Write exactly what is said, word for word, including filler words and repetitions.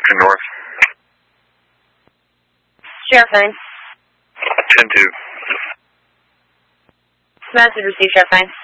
True North. Sheriff Hines. ten two. Message received, Sheriff Hines.